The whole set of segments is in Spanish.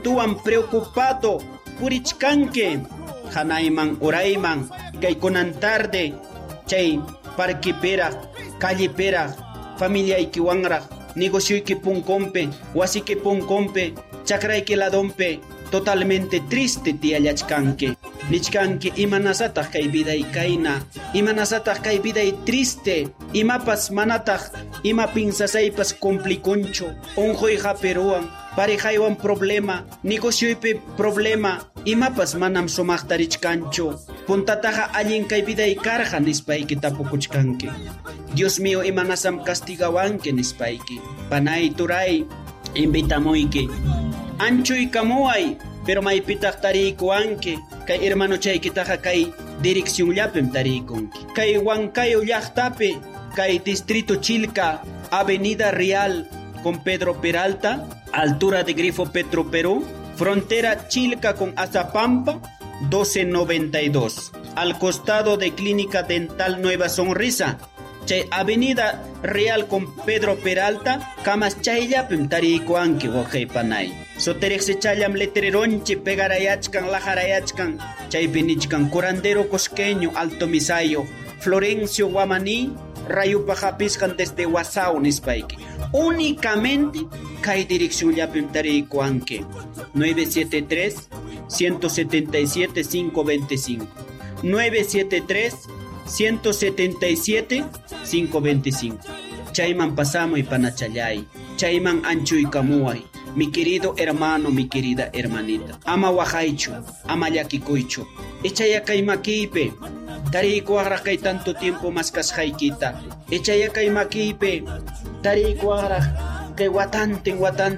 prontuwan preocupado purichkanki hanayman urayman kaykunan tarde chay parquipiraq callepiraq familiaykiwanraq negocioyki punkunpi wasiki punkunpi chakrayki ladonpi totalmente triste tiyallachkanki nichkanki imanasataq kay viday kayna imanasataq kay viday triste imapas manataq ima pinsasaypas complikunchu unquyqa Peruwan parejaywan problema negocioypi problema imapas manam sumaqta richkanchu puntataqa allin kay viday karqa nispayki tapukuchkanki Dios mío imanasam castigawanki nispayki panay turay invitamuyki anchuy kamuay pero maypitaq tarikuwanki kay hermano chaykitaqa kay direccionllapim tarikunki kay Huancayo llaqtapi kay distrito Chilca avenida Real con Pedro Peralta altura de Grifo Petro Perú frontera Chilca con Azapampa 1292 al costado de Clínica Dental Nueva Sonrisa chay avenida Real con Pedro Peralta kamas chayllapim tarikuanki waqaypanay sotereqsi chaylam letreronchi pegarayachkan lajarayachkan chaypi nichkan curandero cosqueño Alto Misayo Florencio Guamaní rayupa hapiskan desde Wasao nispayki únicamente kay direccionllapim tarikuanki 973 177 525 973 177 525 chayman pasamuy panachallay chayman anchuy kamuay mi querido hermano mi querida hermanita ama waqaychu ama llakikuychu echaya kay makipi tarikuaqraq kay tanto tiempo maskasqaykita echaya kay makipi tarikuaqraq kay watantin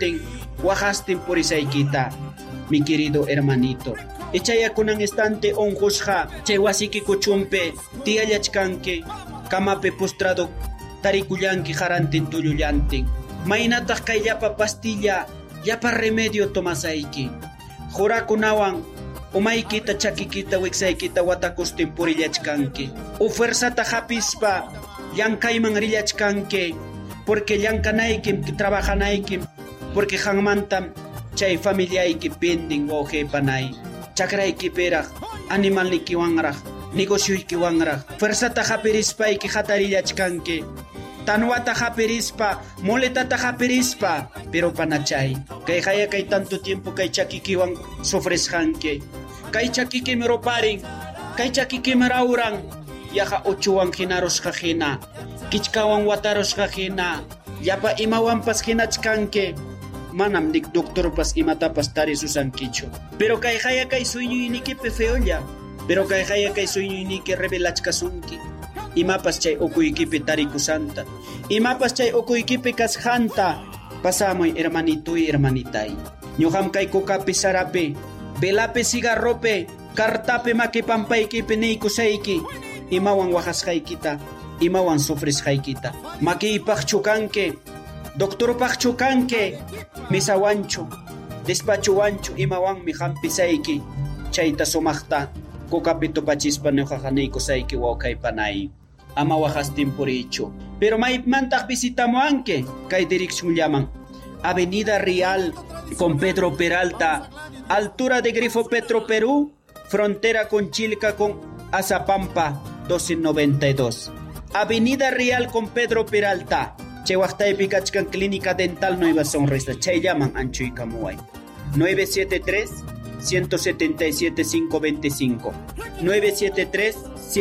waqastin purisaykita mi querido hermanito echaya kunan estante onqusqa chay wasiki kuchumpe tiyallachkanki kamapi postrado tarikullanki harantin tullullantin maynataq kay llapa pastilla llapa remedio tomasayki jurakunawan umaykita chakikita wiksaykita watakustin purillachkanki fuerzata hapispa llankayman rillachkanki porque llankanaykim trabajanaykim porque hanmantam chay familiayki pending wawqaypanay chakraykipiraq animalnikiwanraq negocioykiwanraq fuerzata hapirispayki hatarillachkanki tanuata hapirispa moletata hapirispa pero panachay kay haya kay tanto tiempo kay chakikiwan sufresqanki kay chakikimi roparin kay chakikimi rawran yaqa uchuwan hinarusqa hina kichkawan watarusqa hina llapa imawanpas hinachkanki manam nik doctorpas imatapas tarisusankichu pero kay haya kay sueñuynikipi feolla pero kay haya kay sueñuyniki revelachkasunki imapas chay ukuykipi tarikusanta imapas chay ukuykipi kasqanta pasamuy hermanito y hermanitay ñuqam kay kukapi sarapi velapi cigarropi kartapi makipampaykipi niykusayki imawan waqasqaykita imawan sufrisqaykita makiypaq chukanki doctorpaq chukanki misawanchu despachuwanchu imawanmi hampisayki chayta sumaqta kukapi tupachispa ñuqaqa niykusayki wawqaypanay ama waqastin purichu pero maypmantaq visitamuanki kay direccionllaman avenida Real con Pedro Peralta altura de Grifo Petro Perú frontera con Chilca con Azapampa 1292 avenida Real con Pedro Peralta chay waqtaypi kachkan Clínica Dental Nueva Sonrisa chay llaman anchuy kamuay 973 177 525 973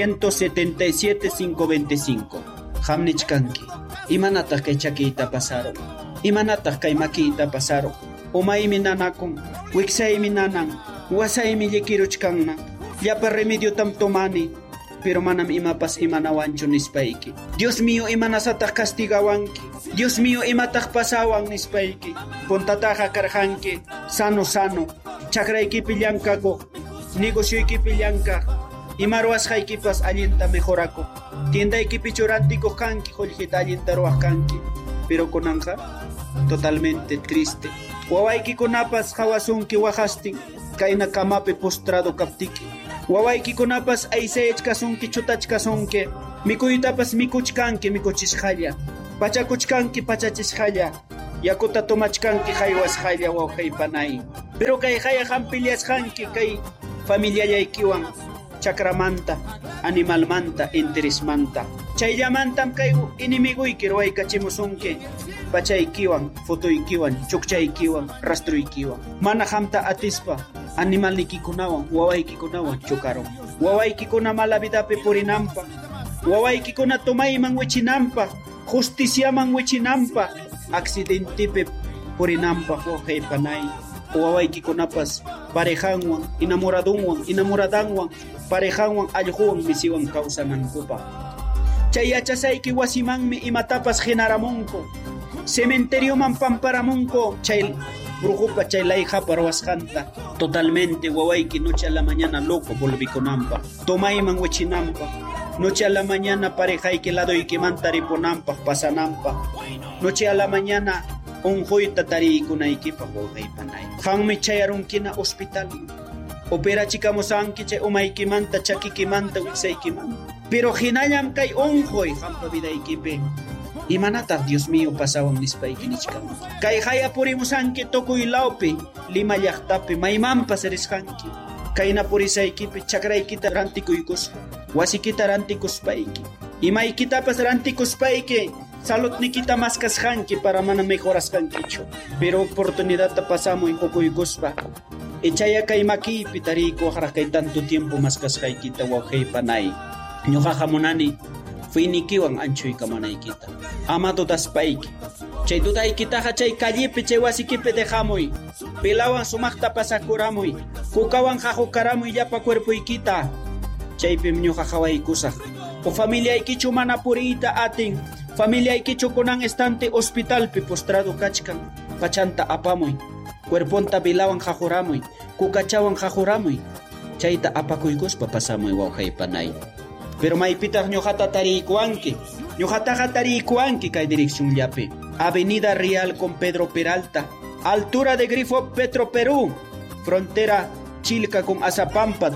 177 525 hamnichkanki imanataq kay chakiyta pasaron imanataq kay makiyta pasaron umaymi nanakun wiksaymi nanan wasaymi llakiruchkanna llapa remedio tam tomani pero manam imapas imanawanchu nispayki Dios mío imanasataq castigawanki Dios mío imataq pasawan nispayki puntataqa karqanki sano chakraykipi llankako negocioykipi llankaq imaruwasqaykipas allinta mejorako tiendaykipi churantikuq kanki qullqita allinta ruwaq kanki pero kunanqa totalmente triste wawaykikunapas hawasunki waqastin kayna kamapi postrado kaptiki wawaykikunapas aysayachkasunki chutachkasunki mikuytapas mikuchkanki mikuchisqalla pachakuchkanki pachachisqalla yakuta tomachkanki haywasqalla wawqaypanay Pero kay haya hampillasqanki kay familiallaykiwan chakramanta, animalmanta, interesmanta. Chayllamantam kay inimiguyki ruwaykachimusunki pachaykiwan, futuykiwan, chukchaykiwan, rastruykiwan. Mana hamta atispa animalnikikunawan, wawaykikunawan chukaron. Wawaykikuna mala vidapi purinampa, wawaykikuna tumayman wichinampa, justiciaman wichinampa, accidentipi purinampa waway panay. Wawaykikunapas parejanwan, enamoradanwan, parejanwan allquwan misiwan kawsanankupa. Chay yachasayki wasimanmi imatapas genaramunku, cementerioman pamparamunku, chay brujupa chay layjapa rawasqanta. Totalmente wawayki noche a la mañana loco volvikunampa, tomayman wichinampa, noche a la mañana parejayki ladoykimanta ripunampa, pasanampa, noche a la mañana unquyta tariykunaykipaq wawaypanay. Qanmi chayarunkina hospital, operachikamusanki chay umaykimanta, chakikimanta, wiksaykimanta. Pero hinallam kay unquy qampa vidaykipi imanataq Dios mío pasawan nispayki nichkama. Kay haya purimusanki tukuy lawpi, Lima llaqtapi maymanpas risqanki. Kayna purisaykipi chakraykita rantikuykusqa, wasikita rantikuspayki, imaykitapas rantikuspayki, saludnikita maskasqanki para mana mejorasqankichu. Pero oportunidadta pasamuy hukuykuspa, chaya kay makiypi tariykuwaqraq kay tanto tiempo maskasqaykita wawqaypanay. Ñuqaqa munani fuynikiwan anchuykamanaykita, ama dutaspayki. Chay dudaykitaqa chay callipi chay wasikipi dejamuy, pilawan sumaqta pasakuramuy, kukawan haqukaramuy llapa cuerpuykita. Chaypim ñuqaqa waykusaq. O familiaykichu mana puriyta atin, familiaykichu kunan estante hospitalpi postrado kachkan, pachanta apamuy, cuerponta pilawan haquramuy, kukachawan haquramuy. Chayta apakuykuspa pasamuy wawqaypanay. Pero maypitaq ñuqata tariykuwanki, ñuqataqa tariykuwanki kay direccionllapi. Avenida Real con Pedro Peralta, altura de Grifo Petro Perú, frontera Chilca con Azapampa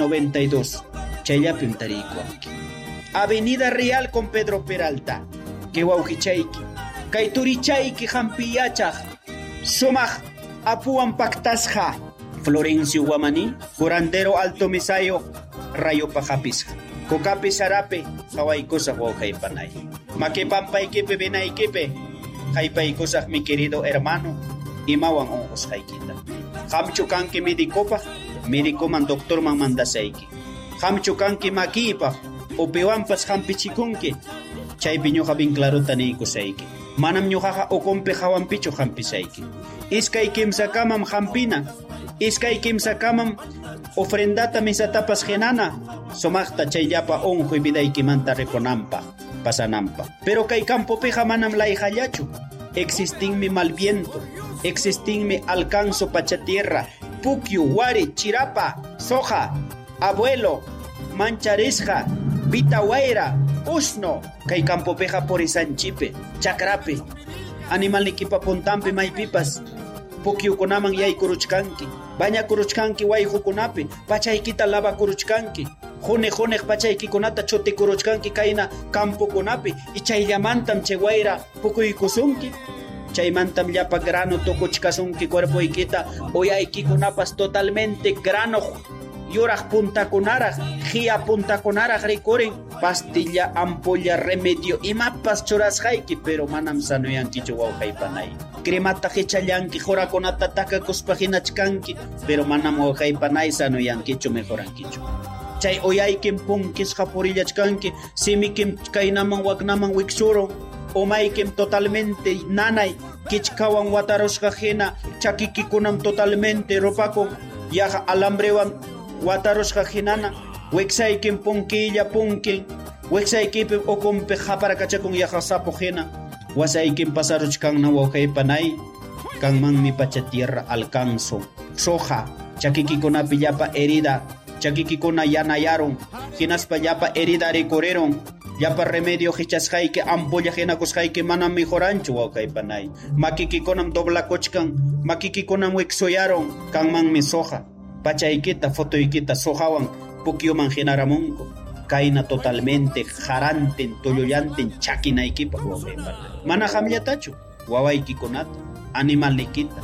1292. Chayllapim tariykuwanki. Avenida Real con Pedro Peralta, que wawqichayki, kay turichayki hampiyachaq, sumaq apuwan paktasqa. Florencio Guamaní, curandero Alto Misayo, Rayo Pajapisqa. Kukapi sarape, hawaykusaq wawqaypanay. Makipampaykipi binaykipi, haypaykusaq mi querido hermano, imawan unqusqaykita. Hamchu kanki medicopaq, medicoman doctorman mandasayki. Hamchu kanki makiypaq, upiwanpas hampichikunki, chaypi ñuqa bien claruta niykusayki. Manam ñuqaqa ukunpi hawampichu hampisayki. Iskay kimsakamam hampina, iskay kimsakamam ofrendata misatapas genana, sumaqta chayllapa unquy vidaykimanta ripunampa, pasanampa. Pero kay campopiqa manam layhallachu. Existinmi malviento, existinmi alcanzo pachatierra, pukyu, wari, chirapa, soja, abuelo, mancharisja, pitawaira, usno, kay campopiqa purisanchipe, chakrape, animalnikipa puntampi maypipas, pukyukunaman yaykuruchkanki, bañakuruchkanki wayhukunapi, pachaykita lavakuruchkanki, June pachaykikunata chutikuruchkanki kayna campokunapi, y chayllamantam chay wayra pukuykusunki. Chaymantam llapa grano tukuchkasunki cuerpoykita, uyaykikunapas totalmente grano yuraq puntakunaraq, hiya puntakunaraq rikurin, pastilla, ampolla, remedio, imapas churasqayki, pero manam sanuyankichu wawqaypanay. Cremata hichallanki, jurakunata takakuspa hinachkanki, pero manam wawqaypanay sanuyankichu mejorankichu. Chay uyaykim punkisqa purillachkanki, simikim kaynaman waknaman wiksuron, umaykim totalmente nanay, kichkawan watarushqa hina, chakikikunam totalmente rupakun, yaqa alambrewan watarushqa hinana, wiksaykim punkilla punkin, wiksaykipim ukunpi haparakachakun yaqa sapu hina, wasaykim pasaruchkanna wawqaypanay, kanmanmi pacha tierra alcanzo, soja, chakikikunapi llapa herida, chakikikuna yanayaron, hinaspa llapa herida recorrieron, llapa remedio hichasqayki, ampolla hinakusqayki manam mejoranchu wawqaypanay. Makikikunam doblakuchkan, makikikunam wiksuyaron, kanmanmi soja, pachaykita, fotoykita sojawan pukyuman hinaramunku. Kayna totalmente jaranten, tullullanten, chakinaykipa wawqaypanay. Mana hamllatachu, wawaykikunata, animalnikita,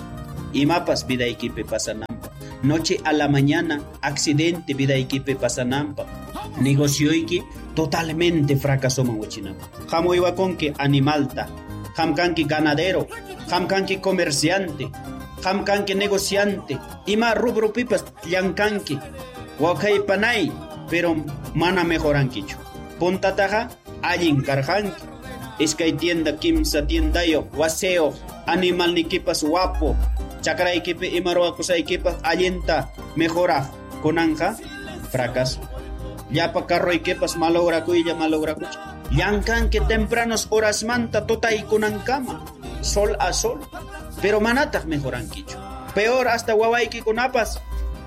imapas vidaykipi pasanampa. Noche a la mañana accidente vidaykipi pasanampa. Negocioyki totalmente fracasoman wachinampa. Hamu iwakonki animalta, hamkanki ganadero, hamkanki comerciante, hamkanki negociante, ima rubrupipas llankanki, wakay panay, pero mana mejorankichu. Puntataja allin karjanki, iskay tienda kimsa tiendayo, waseo, animal nikipas wapo, chakraykipi ima ruwakusaykipas allinta mejora, kunanja fracaso. Llapa carroykipas malograkuylla malograkucha. Llankanki tempranos horas manta totay kunankama, sol a sol, pero manataq mejorankichu. Peor hasta wawayki kunapas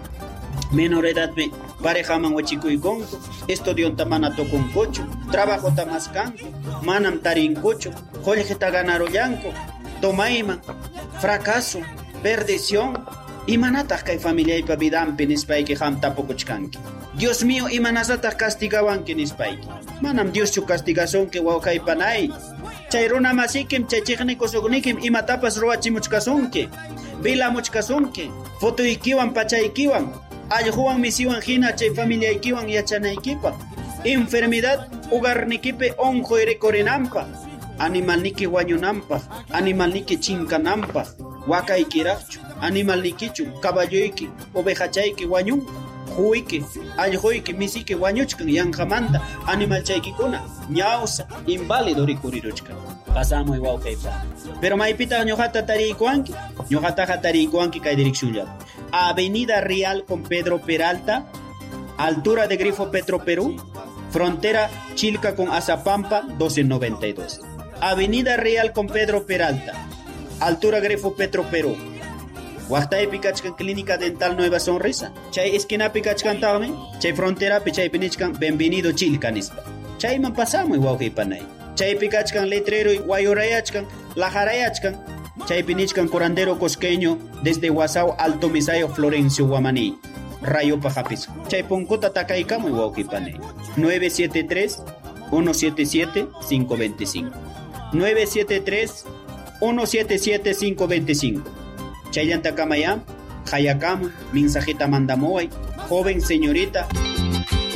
menor edadmi parejaman wachikuykunku, estudionta mana tukunkuchu, trabajota maskanku, manam tarinkuchu, qollqita ganarullanku, tomayman, fracaso, perdición, imanataq kay familiaypa vidampi nispayki qam tapukuchkanki. Dios mío, imanasataq castigawanki nispayki. Manam Dioschu castigasunki wawqaypanay. Chay runa masikim, chay chiqnikusuqnikim imatapas ruwachimuchkasunki, vilamuchkasunki, futuykiwan pachaykiwan, allquwan misiwan hina chay familiaykiwan yachanaykipa. Enfermedad ugarnikipi onqoy rikurinanpaq, animalniki wañunanpaq, animalniki chinkananpaq, wakaykiraqchu, animalnikichu, caballoyki, ovejachayki wañun, huyki, allquyki, misiki wañuchkan yanqamanta, animalchaykikuna, ñawsa, inválido rikuriruchkan. Pasamuy wawqaypa. Pero maypitaq ñuqata tariykuwanki, ñuqataqa tariykuwanki kay direccionllapi. Avenida Real con Pedro Peralta, altura de Grifo Petroperú, frontera Chilca con Azapampa 1292. Avenida Real con Pedro Peralta, altura Grifo Petroperú. Waqtaypi kachkan Clínica Dental Nueva Sonrisa. Chay esquinapi kachkantaqmi, chay fronterapi chaypi nichkan Bienvenido Chilca nispa. Chayman pasamuy wawqaypanay. Chaypi kachkan letrero wayurayachkan, lajarayachkan. Chaypi nichkan curandero cosqueño desde Guasao Alto Misayo Florencio Guamaní. Rayo Pajapis. Chay punkuta takaykamuy wawqaypanay. 973-177-525. 973-177-525. Chaylanta kamaya, hayakamu, mensajita mandamuay, joven señorita.